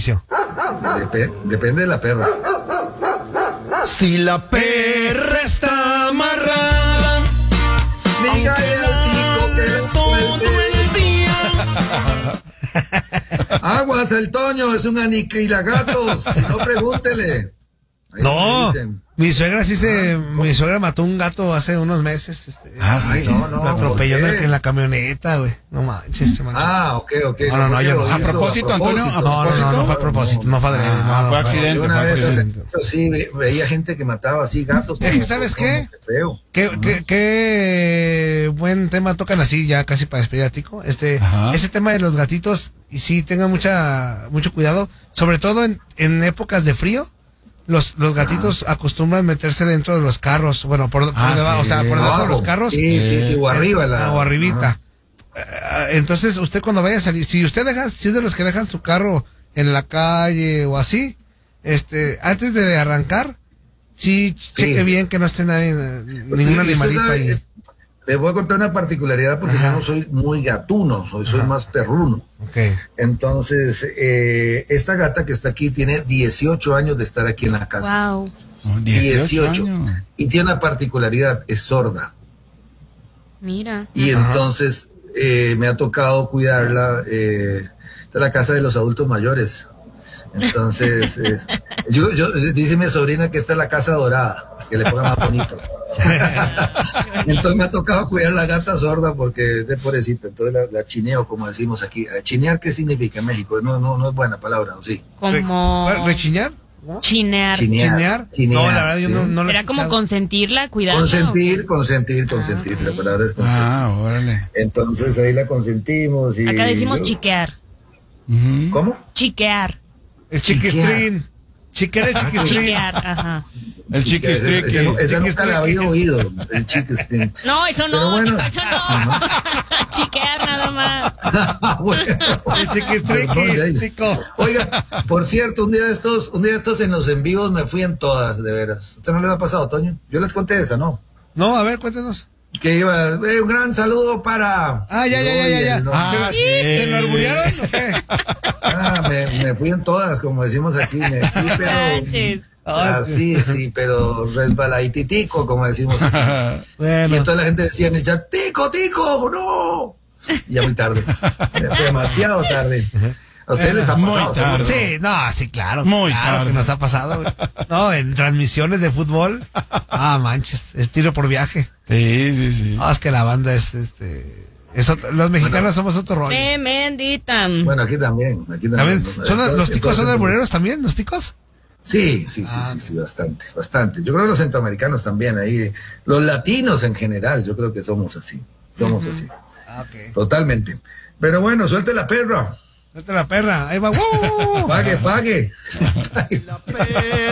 servicio? Depende de la perra. Si la perra está amarrada, dígale al tico que todo el día. Aguas, el Toño es un aniquilagatos. Si no, pregúntele. Ahí No, me dicen. mi suegra mató un gato hace unos meses. sí. Lo atropelló ¿por qué? en la camioneta, güey. No manches, se manchó. Ok. No, yo no. ¿A propósito, Antonio? No fue a propósito, no fue adrede. No, fue accidente. Yo una fue vez accidente. sí veía gente que mataba así gatos. Es que, ¿sabes qué? Feo. Qué buen tema tocan así ya casi para despedir a Tico. Ajá. Ese tema de los gatitos, y sí, tengan mucho cuidado, sobre todo en épocas de frío. Los gatitos acostumbran meterse dentro de los carros, bueno, por debajo, o sea, por debajo de los carros. Sí, o arriba. O arribita. Entonces, usted cuando vaya a salir, si es de los que dejan su carro en la calle o así, antes de arrancar, sí, cheque bien que no esté nadie, ningún animalito ahí. Te voy a contar una particularidad porque yo no soy muy gatuno, soy más perruno. Okay. Entonces, esta gata que está aquí tiene 18 años de estar aquí en la casa. Wow. 18 años. Y tiene una particularidad, es sorda. Mira. Y entonces me ha tocado cuidarla. Esta es la casa de los adultos mayores. Entonces, dice mi sobrina que esta es la casa dorada, que le ponga más bonito. Entonces me ha tocado cuidar la gata sorda porque es de pobrecita. Entonces la chineo, como decimos aquí. ¿Chinear qué significa en México? No es buena palabra, ¿o sí? Como ¿Rechiñar? ¿No? chinear. ¿Chinear? No, la verdad yo sí. no Era como consentirla, cuidarla. Consentir. ok. La palabra es consentir. Órale. Entonces ahí la consentimos. Y Acá decimos chiquear. ¿Cómo? Chiquear. Es chiquistrín. Chiquere chiquistrín. Chiquear, ajá. El chiquistriqui. Esa nunca la había oído. El chiquistrín. No, eso Pero no, bueno. eso no. Chiquear nada más. Bueno. El chiquistriqui, chico. Oiga, por cierto, un día de estos en los en vivos me fui en todas, de veras. ¿Usted no les ha pasado, Toño? Yo les conté esa, ¿no? No, a ver, cuéntenos. Que iba, un gran saludo para... Ya. No, sí. ¿Se lo alburearon o qué? me fui en todas, como decimos aquí. Me fui, pero... Manches. Sí, pero resbaladitico, como decimos aquí. Y Bueno, entonces la gente decía en el chat, ¡Tico, no! Y ya muy tarde. Fue demasiado tarde. ¿A ustedes les ha Muy pasado? tarde. sí, sí, claro. Muy claro tarde. que nos ha pasado, güey. No, en transmisiones de fútbol. Manches, es tiro por viaje. Sí. No, es que la banda los mexicanos somos otro rollo. Tremendita. Bueno, aquí también. ¿También? ¿Son ¿Los ticos son albureros también? ¿Los ticos? Sí, bastante. Yo creo que los centroamericanos también, ahí, los latinos en general, yo creo que somos así. Así. Ok. Totalmente. Pero bueno, suelte la perra. Suelta la perra, ahí va. ¡Woo! Pague. La perra.